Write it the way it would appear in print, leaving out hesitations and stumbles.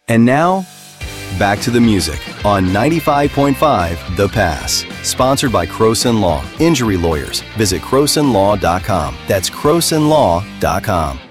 And now, back to the music on 95.5 The Pass. Sponsored by Croson Law. Injury lawyers. Visit CrosonLaw.com. That's CrosonLaw.com.